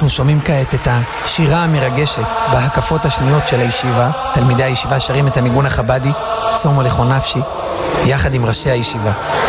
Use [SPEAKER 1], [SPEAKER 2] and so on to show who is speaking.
[SPEAKER 1] אנחנו שומעים כעת את השירה המרגשת בהקפות השניות של הישיבה. תלמידי הישיבה שרים את הניגון החבדי, צום הולכו נפשי, יחד עם ראשי הישיבה.